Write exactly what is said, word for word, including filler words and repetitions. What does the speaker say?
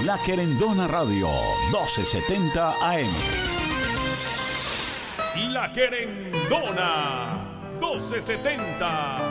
La Querendona Radio, doce setenta A M. La Querendona, doce setenta.